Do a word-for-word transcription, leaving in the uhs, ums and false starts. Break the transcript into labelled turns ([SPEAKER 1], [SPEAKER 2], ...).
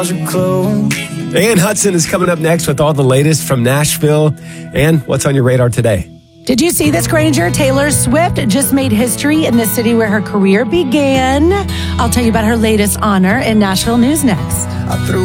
[SPEAKER 1] Ann Hudson is coming up next with all the latest from Nashville. And what's on your radar today?
[SPEAKER 2] Did you see this, Granger? Taylor Swift just made history in the city where her career began. I'll tell you about her latest honor in Nashville News next.